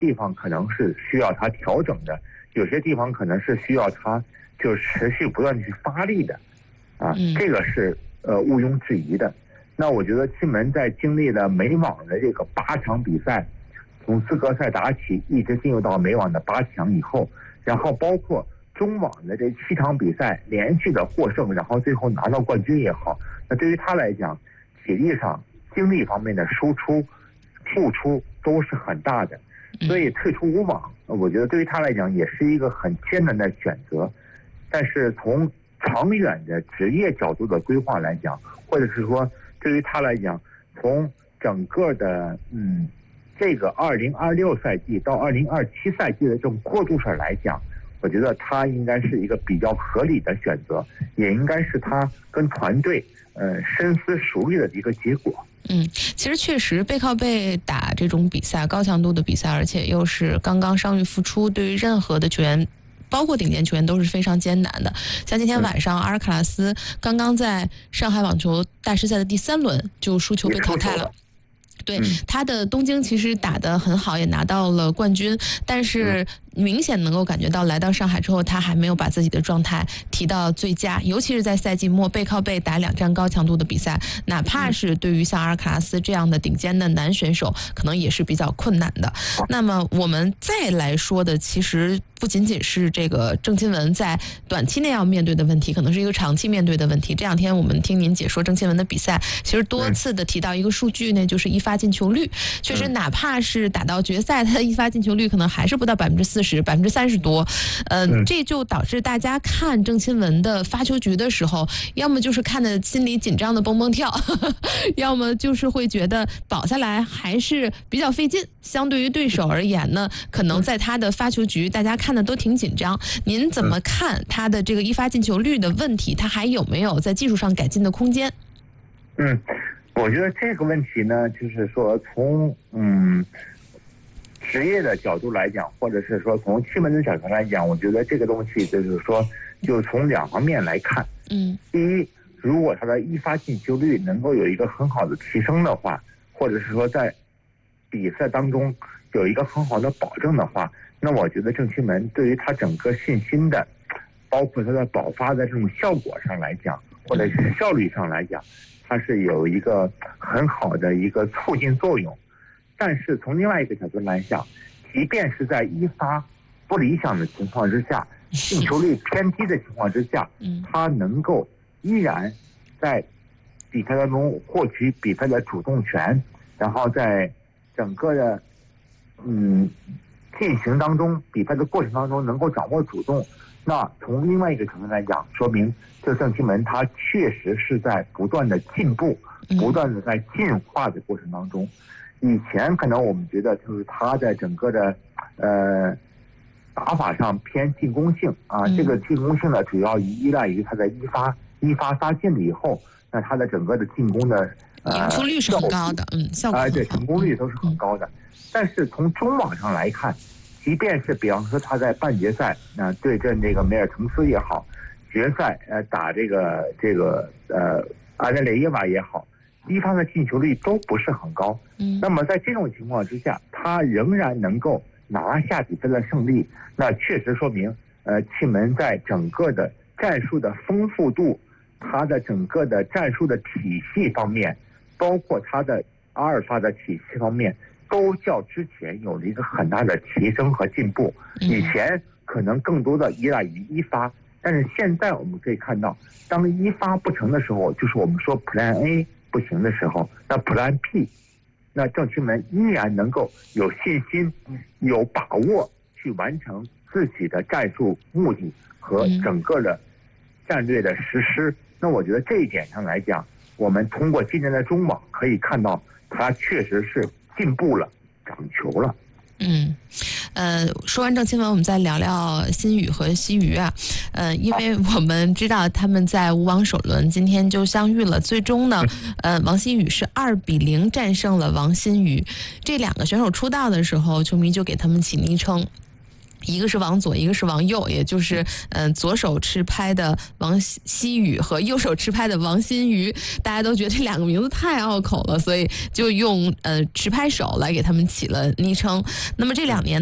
地方可能是需要他调整的，有些地方可能是需要他就持续不断的去发力的，这个是毋庸置疑的。那我觉得气门在经历了美网的这个8场比赛，从资格赛打起，一直进入到美网的8强以后，然后包括中网的这7场比赛连续的获胜，然后最后拿到冠军也好，那对于他来讲，体力上、精力方面的输出、付出都是很大的，所以退出无网，我觉得对于他来讲也是一个很艰难的选择。但是从长远的职业角度的规划来讲，或者是说对于他来讲，从整个的这个2026赛季到2027赛季的这种过渡上来讲，我觉得他应该是一个比较合理的选择，也应该是他跟团队深思熟虑的一个结果。 其实确实背靠背打这种比赛，高强度的比赛，而且又是刚刚伤愈复出，对于任何的球员，包括顶尖球员都是非常艰难的。像今天晚上阿尔卡拉斯刚刚在上海网球大师赛的第3轮就输球被淘汰了。对，他的东京其实打得很好，也拿到了冠军，但是明显能够感觉到来到上海之后，他还没有把自己的状态提到最佳，尤其是在赛季末背靠背打2站高强度的比赛，哪怕是对于像阿尔卡拉斯这样的顶尖的男选手，可能也是比较困难的。那么我们再来说的，其实不仅仅是这个郑钦文在短期内要面对的问题，可能是一个长期面对的问题。这2天我们听您解说郑钦文的比赛，其实多次的提到一个数据呢，就是一发进球率。确实，哪怕是打到决赛，他的一发进球率可能还是不到40%、30%多。这就导致大家看郑钦文的发球局的时候，要么就是看得心里紧张的蹦蹦跳，要么就是会觉得保下来还是比较费劲。相对于对手而言呢，可能在他的发球局，大家看的都挺紧张。您怎么看他的这个一发进球率的问题？他还有没有在技术上改进的空间？ 我觉得这个问题呢，就是说从职业的角度来讲，或者是说从气门的角度来讲，我觉得这个东西就是说，就从2方面来看。第一，如果他的一发进球率能够有一个很好的提升的话，或者是说在比赛当中有一个很好的保证的话，那我觉得郑钦文对于他整个信心的，包括他的爆发的这种效果上来讲，或者是效率上来讲，它是有一个很好的一个促进作用。但是从另外一个角度来讲，即便是在一发不理想的情况之下，进球率偏低的情况之下，他能够依然在比赛当中获取比赛的主动权，然后在整个的进行当中，比赛的过程当中能够掌握主动。那从另外一个层面来讲，说明这郑钦文他确实是在不断的进步，不断的在进化的过程当中。以前可能我们觉得就是他在整个的打法上偏进攻性这个进攻性呢，主要依赖于他的一发杀进了以后，那他的整个的进攻的赢出率是很高的，效果很好， 对，成功率都是很高的。但是从中网上来看，即便是比方说他在半决赛对阵这个梅尔滕斯也好，决赛打这个阿德雷耶娃也好，一发的进球率都不是很高。那么在这种情况之下，他仍然能够拿下比赛的胜利，那确实说明气门在整个的战术的丰富度，他的整个的战术的体系方面，包括他的阿尔法的体系方面，都较之前有了一个很大的提升和进步。以前可能更多的依赖于一发，但是现在我们可以看到，当一发不成的时候，就是我们说 Plan A 不行的时候，那 Plan B， 那郑钦文依然能够有信心、有把握去完成自己的战术目的和整个的战略的实施。那我觉得这一点上来讲，我们通过今年的中网可以看到，他确实是进步了，长球了。 说完郑钦文，我们再聊聊辛宇和西瑜啊。因为我们知道他们在无网首轮今天就相遇了，最终呢，王辛宇是2-0战胜了王辛宇。这2个选手出道的时候，球迷就给他们起昵称。 一个是王左，一个是王右，也就是左手持拍的王希宇和右手持拍的王新瑜，大家都觉得这两个名字太拗口了，所以就用持拍手来给他们起了昵称。那么这2年